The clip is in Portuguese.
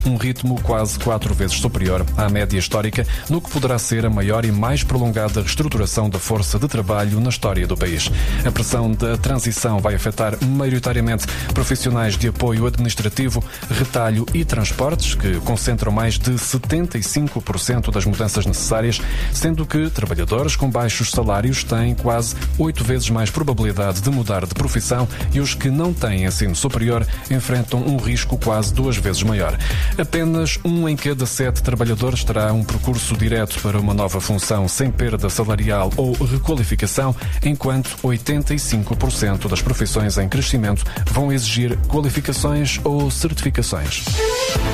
um ritmo quase 4 vezes superior à média histórica, no que poderá ser a maior e mais prolongada reestruturação da força de trabalho na história do país. A pressão da transição vai afetar maioritariamente profissionais de apoio administrativo, retalho e transportes, que concentram mais de 75% das mudanças necessárias, sendo que trabalhadores com baixos salários têm quase 8 vezes mais probabilidade de mudar de profissão e os que não têm ensino superior enfrentam um risco quase 2 vezes maior. Apenas 1 em cada 7 trabalhadores terá um percurso direto para uma nova função sem perda salarial ou requalificação, enquanto 85% das profissões em crescimento vão exigir qualificações ou certificações.